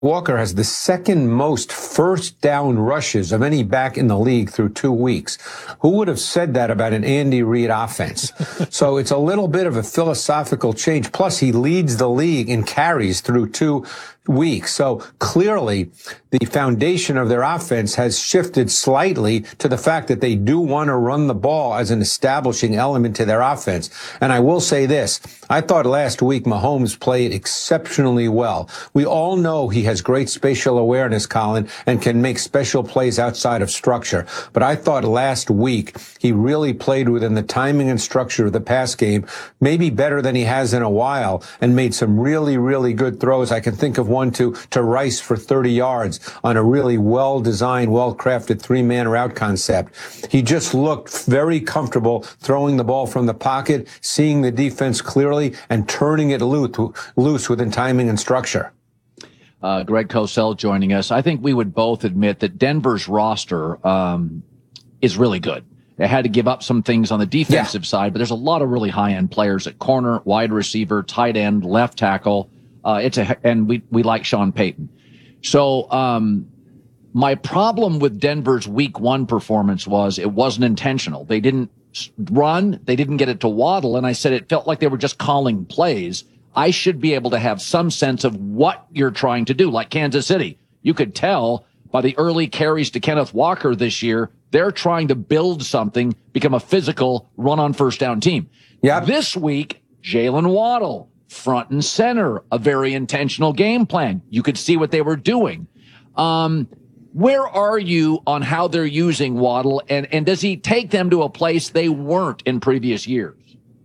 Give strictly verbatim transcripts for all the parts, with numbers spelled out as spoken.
Walker has the second most first down rushes of any back in the league through two weeks. Who would have said that about an Andy Reid offense? So it's a little bit of a philosophical change. Plus, he leads the league in carries through two weeks. So clearly, the foundation of their offense has shifted slightly to the fact that they do want to run the ball as an establishing element to their offense. And I will say this. I thought last week Mahomes played exceptionally well. We all know he has great spatial awareness, Colin, and can make special plays outside of structure. But I thought last week he really played within the timing and structure of the pass game, maybe better than he has in a while, and made some really, really good throws. I can think of one to, to Rice for thirty yards on a really well-designed, well-crafted three-man route concept. He just looked very comfortable throwing the ball from the pocket, seeing the defense clearly, and turning it loose, loose within timing and structure. Uh, Greg Cosell joining us. I think we would both admit that Denver's roster um, is really good. They had to give up some things on the defensive yeah. side, but there's a lot of really high-end players at corner, wide receiver, tight end, left tackle. Uh, it's a, and we, we like Sean Payton. So, um, my problem with Denver's week one performance was it wasn't intentional. They didn't run. They didn't get it to Waddle. And I said, it felt like they were just calling plays. I should be able to have some sense of what you're trying to do. Like Kansas City, you could tell by the early carries to Kenneth Walker this year, they're trying to build something, become a physical run on first down team. Yeah. This week, Jalen Waddle, front and center, a very intentional game plan. You could see what they were doing. Um, where are you on how they're using Waddle, and, and does he take them to a place they weren't in previous years?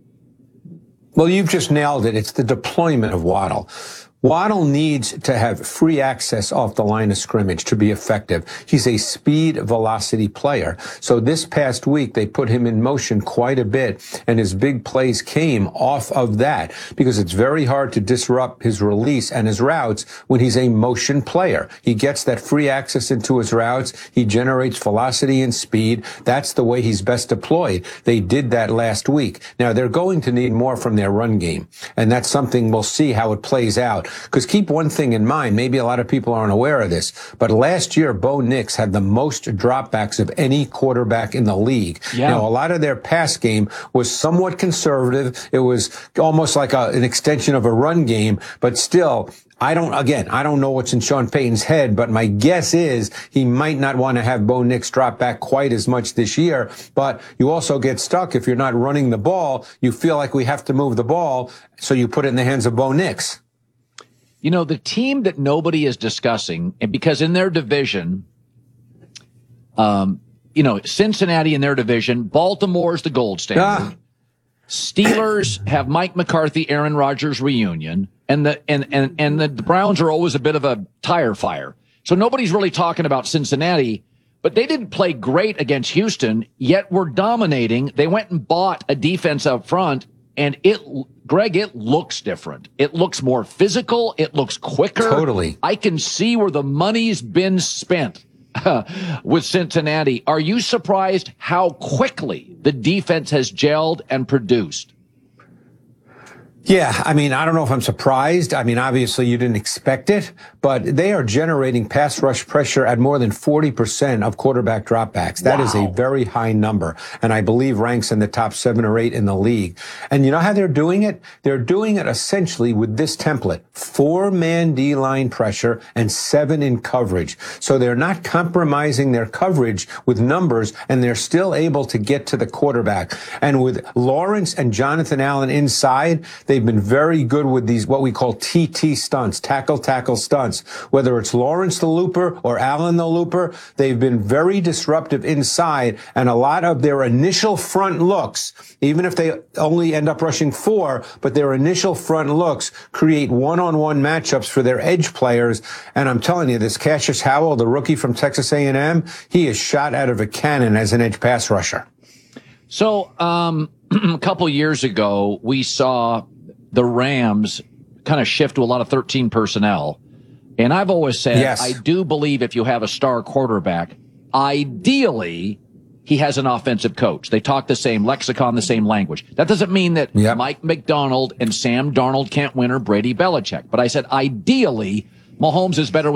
Well, you've just nailed it. It's the deployment of Waddle. Waddle needs to have free access off the line of scrimmage to be effective. He's a speed velocity player. So this past week, they put him in motion quite a bit, and his big plays came off of that because it's very hard to disrupt his release and his routes when he's a motion player. He gets that free access into his routes. He generates velocity and speed. That's the way he's best deployed. They did that last week. Now, they're going to need more from their run game, and that's something we'll see how it plays out. Because keep one thing in mind, maybe a lot of people aren't aware of this, but last year, Bo Nix had the most dropbacks of any quarterback in the league. Yeah. Now, a lot of their pass game was somewhat conservative. It was almost like a, an extension of a run game, but still, I don't, again, I don't know what's in Sean Payton's head, but my guess is he might not want to have Bo Nix drop back quite as much this year. But you also get stuck if you're not running the ball. You feel like we have to move the ball, so you put it in the hands of Bo Nix. You know, the team that nobody is discussing, and because in their division, um, you know, Cincinnati in their division, Baltimore's the gold standard. Ah. Steelers have Mike McCarthy, Aaron Rodgers reunion, and the and and and the Browns are always a bit of a tire fire. So nobody's really talking about Cincinnati, but they didn't play great against Houston, yet were dominating. They went and bought a defense up front, and it, Greg, it looks different. It looks more physical. It looks quicker. Totally. I can see where the money's been spent with Cincinnati. Are you surprised how quickly the defense has gelled and produced? Yeah, I mean, I don't know if I'm surprised. I mean, obviously you didn't expect it, but they are generating pass rush pressure at more than forty percent of quarterback dropbacks. That wow. is a very high number, and I believe ranks in the top seven or eight in the league. And you know how they're doing it? They're doing it essentially with this template: four-man D-line pressure and seven in coverage. So they're not compromising their coverage with numbers, and they're still able to get to the quarterback. And with Lawrence and Jonathan Allen inside, they They've been very good with these, what we call T T stunts, tackle, tackle stunts. Whether it's Lawrence the Looper or Allen the Looper, they've been very disruptive inside, and a lot of their initial front looks, even if they only end up rushing four, but their initial front looks create one-on-one matchups for their edge players. And I'm telling you, this Cassius Howell, the rookie from Texas A and M, he is shot out of a cannon as an edge pass rusher. So, um, a couple years ago, we saw the Rams kind of shift to a lot of thirteen personnel. And I've always said, yes. I do believe if you have a star quarterback, ideally, he has an offensive coach. They talk the same lexicon, the same language. That doesn't mean that yep. Mike McDonald and Sam Darnold can't win or Brady Belichick. But I said, ideally, Mahomes is better